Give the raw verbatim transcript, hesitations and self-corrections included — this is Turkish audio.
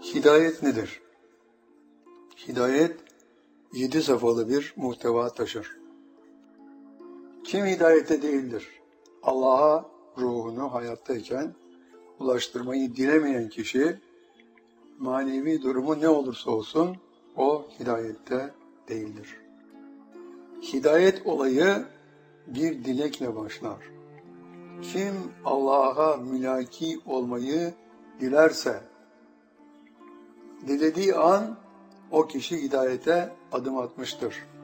Hidayet nedir? Hidayet, yedi safhalı bir muhteva taşır. Kim hidayete değildir? Allah'a ruhunu hayattayken ulaştırmayı dilemeyen kişi, manevi durumu ne olursa olsun, o hidayette değildir. Hidayet olayı bir dilekle başlar. Kim Allah'a mülaki olmayı dilerse, dilediği an o kişi hidayete adım atmıştır.